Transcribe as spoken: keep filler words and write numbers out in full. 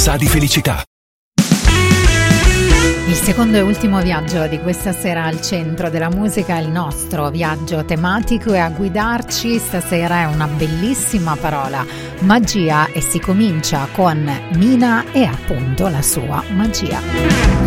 sa di felicità. Il secondo e ultimo viaggio di questa sera al centro della musica è il nostro viaggio tematico, e a guidarci stasera è una bellissima parola, magia, e si comincia con Mina e appunto la sua magia.